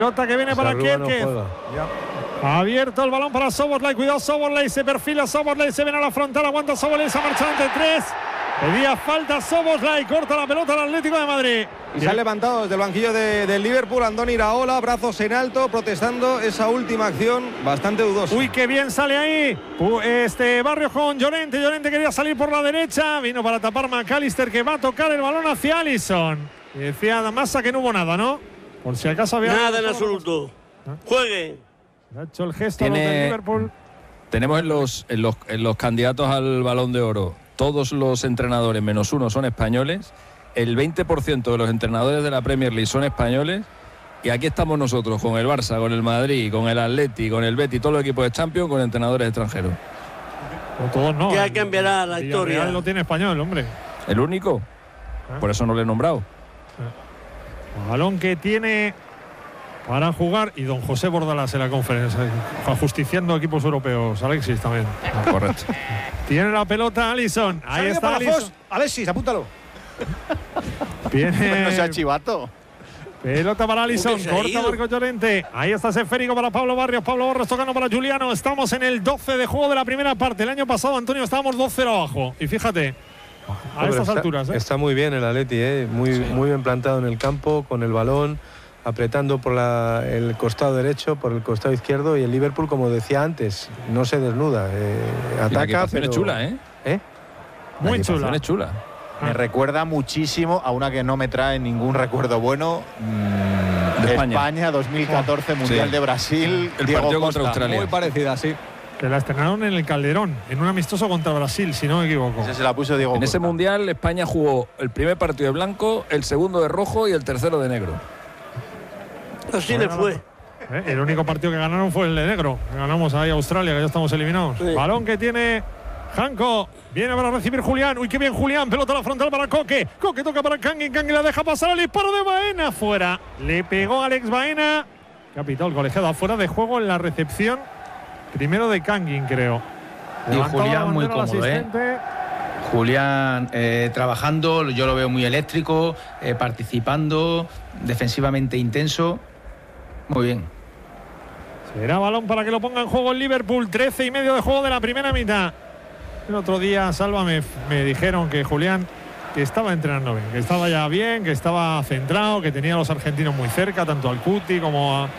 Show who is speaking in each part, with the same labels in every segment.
Speaker 1: Pelota que viene para Kerkev. Abierto el balón para Szoboszlai. Cuidado Szoboszlai. Se perfila Szoboszlai. Se viene a la frontal. Aguanta Szoboszlai. Se ha marchado ante 3. Pedía falta Szoboszlai. Corta la pelota al Atlético de Madrid.
Speaker 2: Y se ha levantado desde el banquillo del Liverpool Andoni Iraola, brazos en alto, protestando esa última acción bastante dudosa.
Speaker 1: Uy, qué bien sale ahí Barrios con Llorente. Llorente quería salir por la derecha. Vino para tapar McAllister, que va a tocar el balón hacia Alisson. Y decía Massa que no hubo nada, ¿no? Por si acaso había...
Speaker 3: Nada en absoluto. Juegue.
Speaker 1: Ha hecho el gesto los del Liverpool.
Speaker 4: Tenemos en los candidatos al Balón de Oro, todos los entrenadores menos uno son españoles. El 20% de los entrenadores de la Premier League son españoles. Y aquí estamos nosotros con el Barça, con el Madrid, con el Atleti, con el Betis, todos los equipos de Champions con entrenadores extranjeros.
Speaker 1: O todos no.
Speaker 3: Ya cambiará la historia.
Speaker 1: Villarreal lo tiene español, hombre.
Speaker 4: ¿El único? Por eso no lo he nombrado.
Speaker 1: Balón que tiene para jugar, y don José Bordalás en la conferencia, justiciando equipos europeos. Alexis también.
Speaker 4: Correcto.
Speaker 1: Tiene la pelota Alisson. Ahí está Alisson.
Speaker 2: Alexis, apúntalo.
Speaker 1: Viene.
Speaker 5: No sea chivato.
Speaker 1: Pelota para Alisson, corta Marcos Llorente. Ahí está ese esférico para Pablo Barrios. Pablo Barrios tocando para Juliano. Estamos en el 12 de juego de la primera parte. El año pasado, Antonio, estábamos 2-0 abajo. Y fíjate, a estas alturas.
Speaker 6: Está muy bien el Atleti, muy bien plantado en el campo, con el balón, apretando por el costado derecho, por el costado izquierdo. Y el Liverpool, como decía antes, no se desnuda. Ataca, pero...
Speaker 4: es chula,
Speaker 1: Muy chula.
Speaker 4: Es chula.
Speaker 5: Me recuerda muchísimo a una que no me trae ningún recuerdo bueno.
Speaker 4: De
Speaker 5: España 2014, Mundial de Brasil.
Speaker 4: El
Speaker 5: Diego
Speaker 4: partido
Speaker 5: Costa.
Speaker 4: contra Australia.
Speaker 2: Muy parecida, sí.
Speaker 1: Que la estrenaron en el Calderón, en un amistoso contra Brasil, si no me equivoco.
Speaker 5: Ese se la puso Diego
Speaker 4: En
Speaker 5: Costa.
Speaker 4: ese Mundial España jugó el primer partido de blanco, el segundo de rojo y el tercero de negro.
Speaker 3: Así le fue.
Speaker 1: El único partido que ganaron fue el de negro. Ganamos ahí a Australia, que ya estamos eliminados.
Speaker 3: Sí.
Speaker 1: Balón que tiene Janko. Viene para recibir Julián. Uy, qué bien Julián. Pelota a la frontal para Coque. Coque toca para Kangin. Kangin la deja pasar. El disparo de Baena. Fuera. Le pegó Alex Baena. Que ha pitado el colegiado afuera de juego en la recepción. Primero de Kangin, creo.
Speaker 7: Y Julián muy cómodo, Julián trabajando, yo lo veo muy eléctrico, participando, defensivamente intenso. Muy bien.
Speaker 1: Será balón para que lo ponga en juego el Liverpool. 13:30 de juego de la primera mitad. El otro día, Salva, me dijeron que Julián, que estaba entrenando bien, que estaba ya bien, que estaba centrado, que tenía a los argentinos muy cerca, tanto al Cuti como a...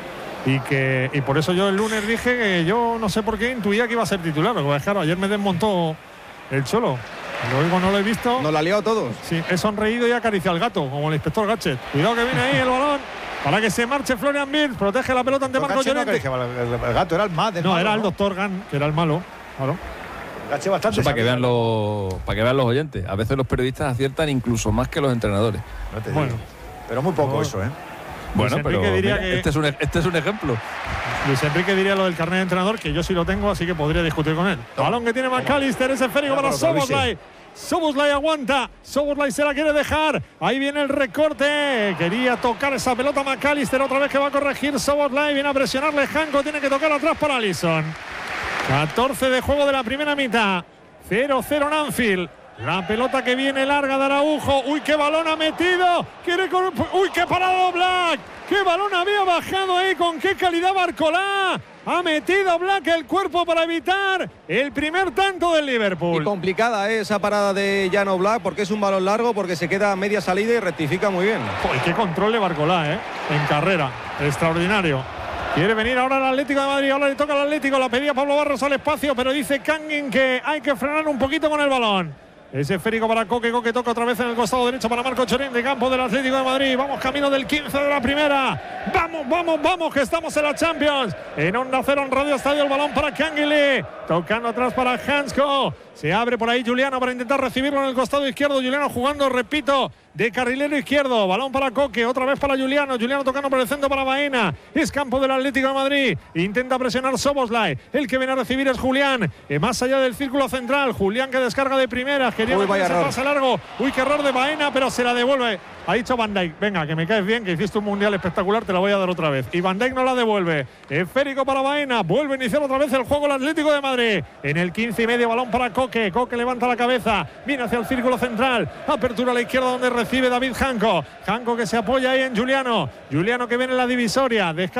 Speaker 1: Y por eso yo el lunes dije que yo no sé por qué intuía que iba a ser titular. Porque claro, ayer me desmontó el Cholo. Luego no lo he visto.
Speaker 2: Nos la ha liado todos.
Speaker 1: Sí, he sonreído y acariciado al gato, como el inspector Gadget. Cuidado que viene ahí el balón. Para que se marche Florian Wirtz. Protege la pelota ante Marcos Llorente.
Speaker 5: El gato era el más del
Speaker 1: No,
Speaker 5: malo,
Speaker 1: era el doctor Gan, que era el malo. Claro.
Speaker 5: Bastante.
Speaker 4: Eso para que vean los oyentes. A veces los periodistas aciertan incluso más que los entrenadores.
Speaker 5: No
Speaker 1: bueno,
Speaker 5: pero muy poco eso,
Speaker 4: Bueno,
Speaker 1: Luis
Speaker 4: pero
Speaker 1: Enrique diría
Speaker 4: mira,
Speaker 1: que...
Speaker 4: este es un ejemplo.
Speaker 1: Luis Enrique diría lo del carnet de entrenador, que yo sí lo tengo, así que podría discutir con él. Balón que tiene McAllister, ese esférico para Szoboszlai. Szoboszlai aguanta, Szoboszlai se la quiere dejar. Ahí viene el recorte. Quería tocar esa pelota McAllister, otra vez que va a corregir Szoboszlai. Viene a presionarle Janko, tiene que tocar atrás para Alisson. 14 de juego de la primera mitad. 0-0 en Anfield. La pelota que viene larga de Araujo. Uy, qué balón ha metido. Uy, qué parado Black. Qué balón había bajado ahí. Con qué calidad Barcolá. Ha metido Black el cuerpo para evitar el primer tanto del Liverpool.
Speaker 2: Y complicada esa parada de Jan Oblak, porque es un balón largo, porque se queda a media salida y rectifica muy bien.
Speaker 1: Uy, qué control de Barcolá, en carrera. Extraordinario. Quiere venir ahora el Atlético de Madrid. Ahora le toca al Atlético. La pedía Pablo Barros al espacio, pero dice Kangin que hay que frenar un poquito con el balón. Ese esférico para Coque. Coque toca otra vez en el costado derecho para Marcos Llorente, campo del Atlético de Madrid. Vamos camino del 15 de la primera. Vamos, que estamos en la Champions. En Onda Cero, en Radio Estadio, el balón para Kangin. Tocando atrás para Hansko. Se abre por ahí Juliano para intentar recibirlo en el costado izquierdo. Juliano jugando, repito, de carrilero izquierdo. Balón para Coque, otra vez para Juliano. Juliano tocando por el centro para Baena. Es campo del Atlético de Madrid. Intenta presionar Szoboszlai. El que viene a recibir es Julián. Más allá del círculo central. Julián que descarga de primeras. Quería meter ese pase largo. Uy, qué error de Baena, pero se la devuelve. Ha dicho Van Dijk, venga, que me caes bien, que hiciste un mundial espectacular, te la voy a dar otra vez. Y Van Dijk no la devuelve. Esférico para Baena. Vuelve a iniciar otra vez el juego el Atlético de Madrid. En el 15:30, balón para Coque. Coque levanta la cabeza. Viene hacia el círculo central. Apertura a la izquierda donde recibe David Janko. Janko que se apoya ahí en Juliano. Juliano que viene en la divisoria.